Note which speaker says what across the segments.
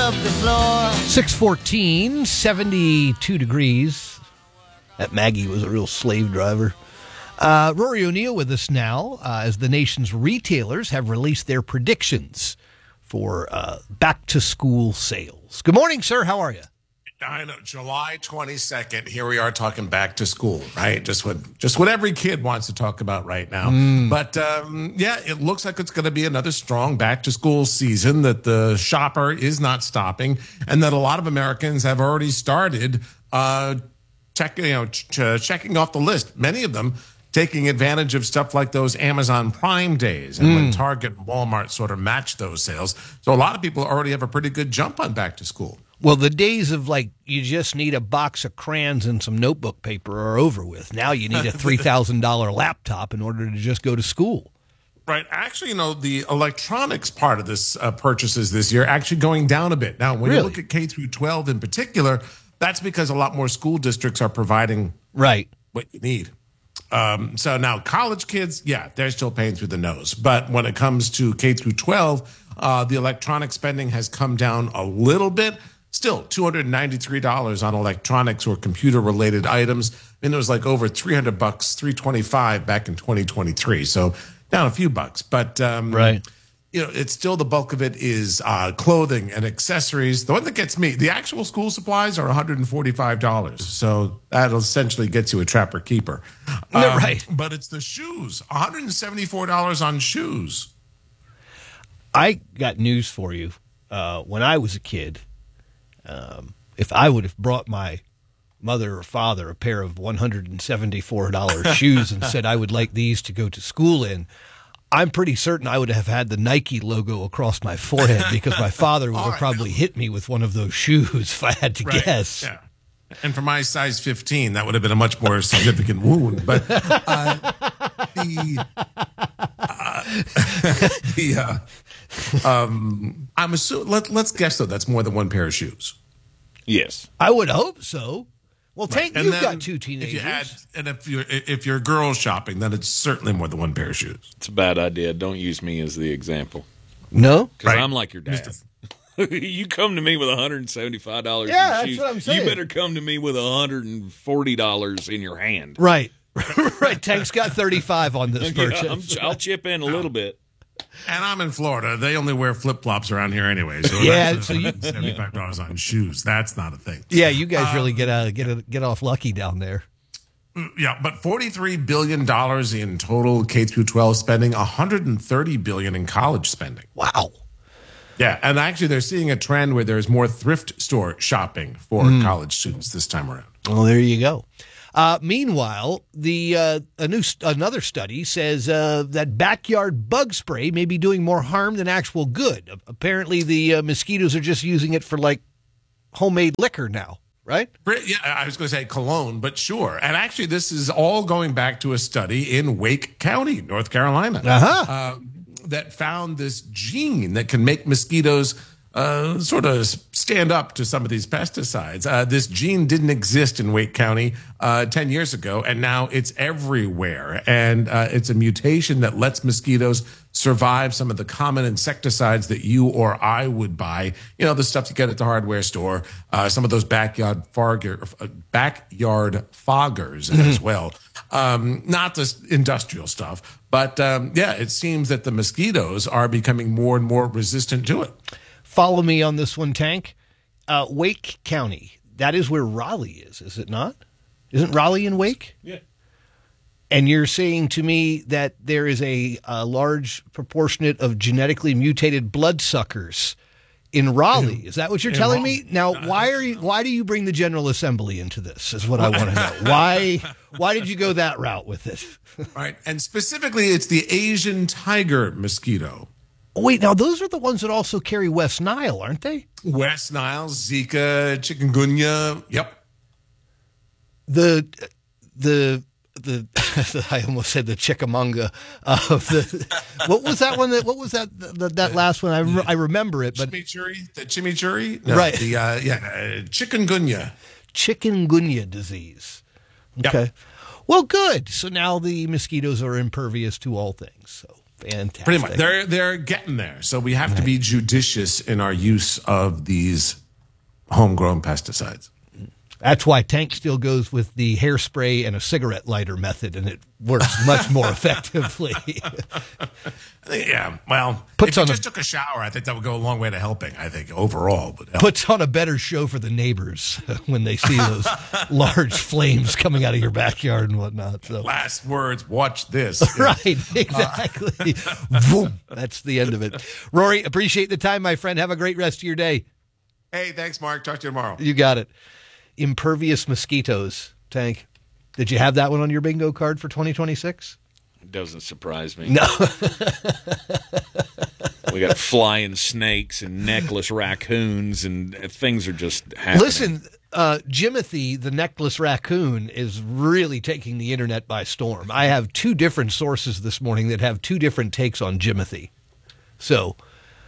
Speaker 1: scrub the floor.
Speaker 2: 6:14, 72 degrees. That Maggie was a real slave driver. Rory O'Neill with us now as the nation's retailers have released their predictions for back-to-school sales. Good morning, sir. How are you?
Speaker 3: I know, July 22nd, here we are talking back to school, right? Just what every kid wants to talk about right now. But yeah, it looks like it's going to be another strong back to school season, that the shopper is not stopping, and that a lot of Americans have already started checking off the list. Many of them taking advantage of stuff like those Amazon Prime days, and when Target and Walmart sort of match those sales. So a lot of people already have a pretty good jump on back to school.
Speaker 2: Well, the days of you just need a box of crayons and some notebook paper are over with. Now you need a $3,000 laptop in order to just go to school.
Speaker 3: Right. Actually, the electronics part of this purchases this year actually going down a bit. Now, when you look at K through 12 in particular, that's because a lot more school districts are providing what you need. So now college kids, yeah, they're still paying through the nose. But when it comes to K through 12, the electronic spending has come down a little bit. Still, $293 on electronics or computer-related items. And it was like over $300, $325 back in 2023. So down a few bucks. But, it's still the bulk of it is clothing and accessories. The one that gets me, the actual school supplies are $145. So that'll essentially get you a trapper keeper. But it's the shoes, $174 on shoes.
Speaker 2: I got news for you. When I was a kid, if I would have brought my mother or father a pair of $174 shoes and said I would like these to go to school in, I'm pretty certain I would have had the Nike logo across my forehead, because my father would have probably hit me with one of those shoes if I had to guess.
Speaker 3: Yeah. And for my size 15, that would have been a much more significant wound. But I'm assuming. Let's guess though, that's more than one pair of shoes.
Speaker 4: Yes,
Speaker 2: I would hope so. Well, Tank, you've got two teenagers.
Speaker 3: If you're girl shopping, then it's certainly more than one pair of shoes.
Speaker 4: it's a bad idea. Don't use me as the example,
Speaker 2: No?
Speaker 4: because I'm like your dad. You come to me with $175
Speaker 2: Yeah,
Speaker 4: in shoes.
Speaker 2: that's what I'm saying.
Speaker 4: You better come to me with $140 in your hand.
Speaker 2: Right. Right. Tank's got 35 on this purchase.
Speaker 4: I'll chip in a little bit.
Speaker 3: And I'm in Florida. They only wear flip-flops around here anyway. So
Speaker 2: Yeah, so you-
Speaker 3: $75 on shoes. That's not a thing.
Speaker 2: Yeah, you guys really get off lucky down there.
Speaker 3: Yeah, but $43 billion in total K through 12 spending, $130 billion in college spending.
Speaker 2: Wow.
Speaker 3: Yeah, and actually they're seeing a trend where there's more thrift store shopping for college students this time around.
Speaker 2: Well, there you go. Meanwhile, another study says that backyard bug spray may be doing more harm than actual good. Apparently, the mosquitoes are just using it for homemade liquor now, right?
Speaker 3: Yeah, I was going to say cologne, but sure. And actually, this is all going back to a study in Wake County, North Carolina, that found this gene that can make mosquitoes sort of stand up to some of these pesticides. This gene didn't exist in Wake County 10 years ago, and now it's everywhere. And it's a mutation that lets mosquitoes survive some of the common insecticides that you or I would buy. You know, the stuff you get at the hardware store, some of those backyard foggers as well. Not the industrial stuff, but it seems that the mosquitoes are becoming more and more resistant to it.
Speaker 2: Follow me on this one, Tank. Wake County, that is where Raleigh is it not? Isn't Raleigh in Wake?
Speaker 4: Yeah.
Speaker 2: And you're saying to me that there is a large proportionate of genetically mutated bloodsuckers in Raleigh. Is that what you're telling me? Now, why do you bring the General Assembly into this, is what I want to know. Why did you go that route with it?
Speaker 3: Right. And specifically, it's the Asian tiger mosquito.
Speaker 2: Wait, now those are the ones that also carry West Nile, aren't they?
Speaker 3: West Nile, Zika, chikungunya. Yep.
Speaker 2: The I almost said the Chickamauga. What was that one? What was that last one? I remember it, but
Speaker 3: chimichurri. No,
Speaker 2: right?
Speaker 3: Chikungunya.
Speaker 2: Chikungunya disease. Okay. Yep. Well, good. So now the mosquitoes are impervious to all things. So Fantastic.
Speaker 3: Pretty much. They're getting there. So we have to be judicious in our use of these homegrown pesticides.
Speaker 2: That's why Tank still goes with the hairspray and a cigarette lighter method, and it works much more effectively.
Speaker 3: Yeah, well, if you just took a shower, I think that would go a long way to helping, I think, overall. But
Speaker 2: puts on a better show for the neighbors when they see those large flames coming out of your backyard and whatnot. So.
Speaker 3: Last words, watch this.
Speaker 2: Right, exactly. Boom. That's the end of it. Rory, appreciate the time, my friend. Have a great rest of your day.
Speaker 3: Hey, thanks, Mark. Talk to you tomorrow.
Speaker 2: You got it. Impervious mosquitoes, Tank. Did you have that one on your bingo card for 2026?
Speaker 4: It doesn't surprise me.
Speaker 2: No.
Speaker 4: We got flying snakes and necklace raccoons, and things are just happening.
Speaker 2: Listen, Jimothy, the necklace raccoon, is really taking the internet by storm. I have two different sources this morning that have two different takes on Jimothy. So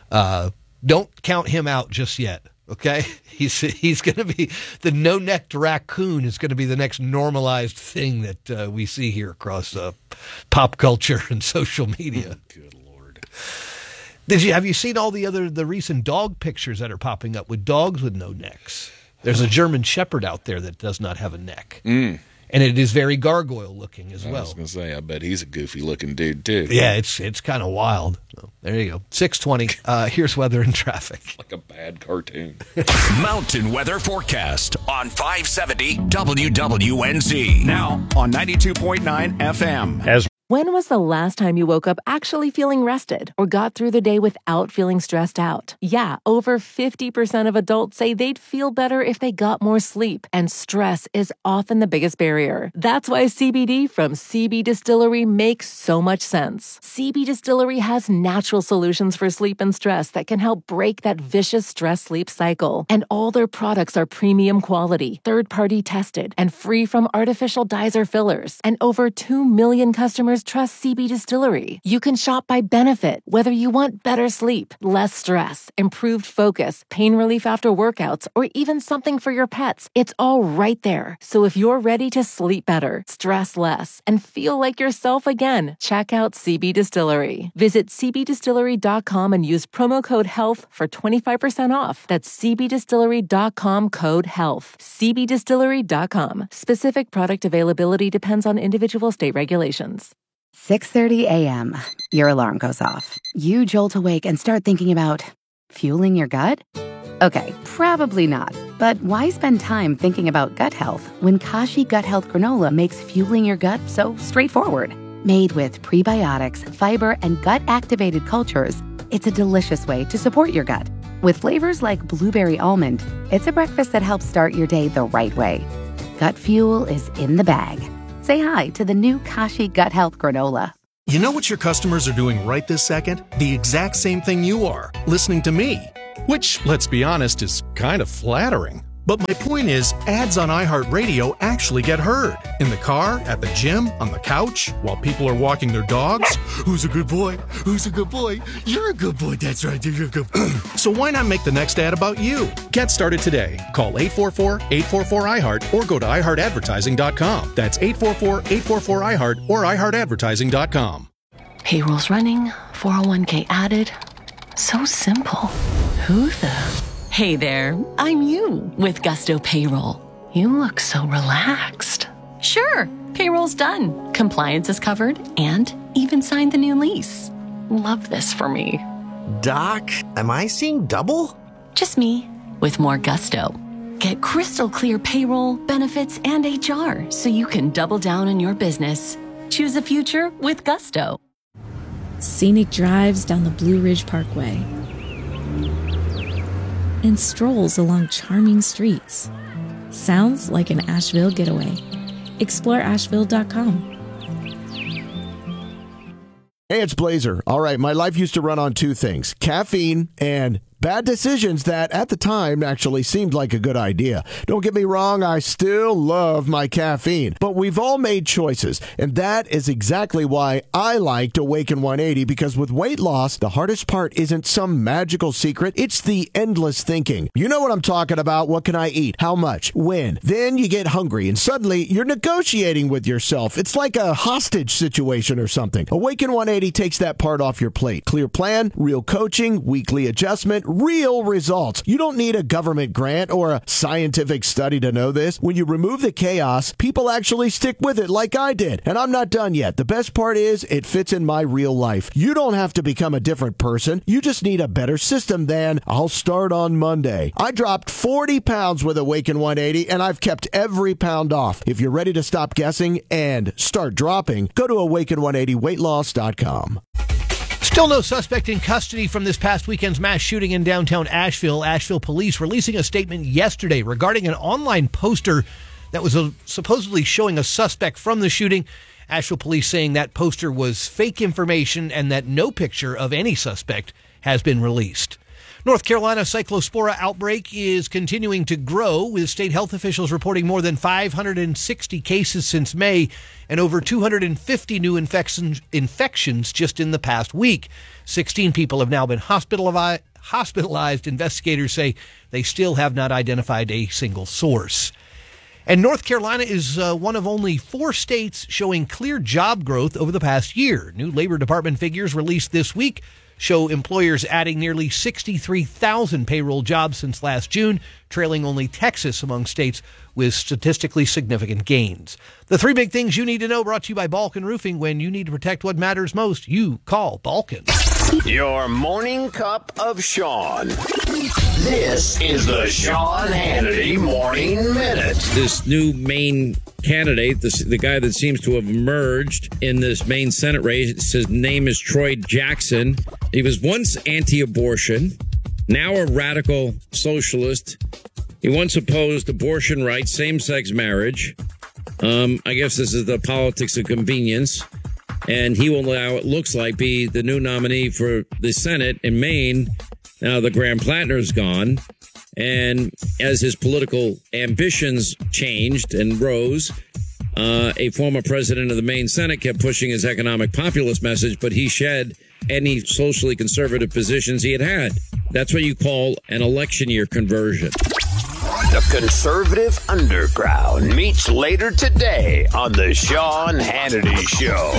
Speaker 2: don't count him out just yet. Okay, he's going to be the no-necked raccoon is going to be the next normalized thing that we see here across pop culture and social media.
Speaker 4: Good Lord!
Speaker 2: Have you seen all the recent dog pictures that are popping up with dogs with no necks? There's a German Shepherd out there that does not have a neck. And it is very gargoyle looking as well.
Speaker 4: I was going to say, I bet he's a goofy looking dude too.
Speaker 2: Yeah, it's kind of wild. So, there you go. 6:20. Here's weather and traffic.
Speaker 4: Like a bad cartoon.
Speaker 1: Mountain weather forecast on 570 WWNZ. Now on 92.9 FM.
Speaker 5: When was the last time you woke up actually feeling rested or got through the day without feeling stressed out? Yeah, over 50% of adults say they'd feel better if they got more sleep, and stress is often the biggest barrier. That's why CBD from CB Distillery makes so much sense. CB Distillery has natural solutions for sleep and stress that can help break that vicious stress-sleep cycle. And all their products are premium quality, third-party tested, and free from artificial dyes or fillers. And over 2 million customers trust CB Distillery. You can shop by benefit, whether you want better sleep, less stress, improved focus, pain relief after workouts, or even something for your pets. It's all right there. So if you're ready to sleep better, stress less, and feel like yourself again, check out CB Distillery. Visit cbdistillery.com and use promo code HEALTH for 25% off. That's cbdistillery.com code HEALTH. cbdistillery.com. Specific product availability depends on individual state regulations.
Speaker 6: 6:30 a.m. Your alarm goes off. You jolt awake and start thinking about fueling your gut? Okay, probably not. But why spend time thinking about gut health when Kashi Gut Health Granola makes fueling your gut so straightforward? Made with prebiotics, fiber, and gut-activated cultures, it's a delicious way to support your gut. With flavors like blueberry almond, it's a breakfast that helps start your day the right way. Gut fuel is in the bag. Say hi to the new Kashi Gut Health Granola.
Speaker 7: You know what your customers are doing right this second? The exact same thing you are, listening to me. Which, let's be honest, is kind of flattering. But my point is, ads on iHeartRadio actually get heard. In the car, at the gym, on the couch, while people are walking their dogs. Who's a good boy? Who's a good boy? You're a good boy, that's right, you're a good boy. So why not make the next ad about you? Get started today. Call 844-844-iHeart or go to iHeartAdvertising.com. That's 844-844-iHeart or iHeartAdvertising.com.
Speaker 5: Payroll's running, 401k added. So simple. Who the... Hey there, I'm you with Gusto Payroll. You look so relaxed. Sure, payroll's done. Compliance is covered and even signed the new lease. Love this for me.
Speaker 8: Doc, am I seeing double?
Speaker 5: Just me with more Gusto. Get crystal clear payroll, benefits, and HR so you can double down on your business. Choose a future with Gusto.
Speaker 9: Scenic drives down the Blue Ridge Parkway and strolls along charming streets. Sounds like an Asheville getaway. Explore Asheville.com.
Speaker 8: Hey, it's Blazer. All right, my life used to run on two things, caffeine and
Speaker 10: Bad decisions that, at the time, actually seemed like a good idea. Don't get me wrong, I still love my caffeine. But we've all made choices, and that is exactly why I liked Awaken 180, because with weight loss, the hardest part isn't some magical secret. It's the endless thinking. You know what I'm talking about. What can I eat? How much? When? Then you get hungry, and suddenly you're negotiating with yourself. It's like a hostage situation or something. Awaken 180 takes that part off your plate. Clear plan, real coaching, weekly adjustment, real results. You don't need a government grant or a scientific study to know this. When you remove the chaos, people actually stick with it like I did. And I'm not done yet. The best part is it fits in my real life. You don't have to become a different person. You just need a better system than I'll start on Monday. I dropped 40 pounds with Awaken 180 and I've kept every pound off. If you're ready to stop guessing and start dropping, go to awaken180weightloss.com.
Speaker 2: Still no suspect in custody from this past weekend's mass shooting in downtown Asheville. Asheville police releasing a statement yesterday regarding an online poster that was supposedly showing a suspect from the shooting. Asheville police saying that poster was fake information and that no picture of any suspect has been released. North Carolina cyclospora outbreak is continuing to grow, with state health officials reporting more than 560 cases since May and over 250 new infections just in the past week. 16 people have now been hospitalized. Investigators say they still have not identified a single source. And North Carolina is one of only 4 states showing clear job growth over the past year. New Labor Department figures released this week show employers adding nearly 63,000 payroll jobs since last June, trailing only Texas among states with statistically significant gains. The 3 big things you need to know, brought to you by Balkan Roofing. When you need to protect what matters most, you call Balkan.
Speaker 1: Your morning cup of Sean. This is the Sean Hannity Morning Minute.
Speaker 11: This new Maine candidate, the guy that seems to have emerged in this Maine Senate race, his name is Troy Jackson. He was once anti-abortion, now a radical socialist. He once opposed abortion rights, same-sex marriage. I guess this is the politics of convenience. And he will now, it looks like, be the new nominee for the Senate in Maine. Now the Graham Plattner's gone. And as his political ambitions changed and rose, a former president of the Maine Senate kept pushing his economic populist message, but he shed any socially conservative positions he had had. That's what you call an election year conversion.
Speaker 1: The conservative underground meets later today on the Sean Hannity Show.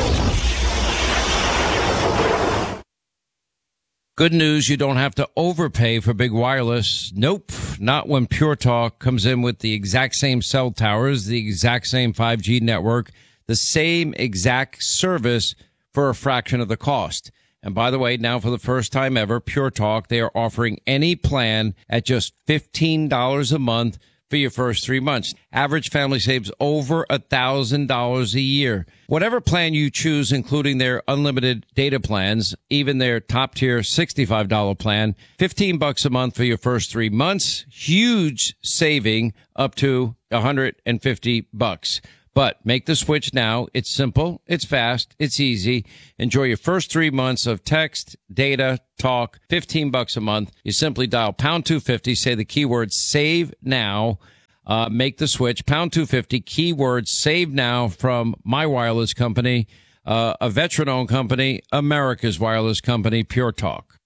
Speaker 11: Good news, you don't have to overpay for big wireless. Nope, not when Pure Talk comes in with the exact same cell towers, the exact same 5G network, the same exact service for a fraction of the cost. And by the way, now for the first time ever, Pure Talk, they are offering any plan at just $15 a month for your first 3 months. Average family saves over $1,000 a year. Whatever plan you choose, including their unlimited data plans, even their top tier $65 plan, $15 a month for your first 3 months. Huge saving up to $150. But make the switch now. It's simple. It's fast. It's easy. Enjoy your first 3 months of text, data, talk, $15 a month. You simply dial pound 250, say the keyword save now, make the switch, pound 250, keyword save now from my wireless company, a veteran-owned company, America's wireless company, Pure Talk.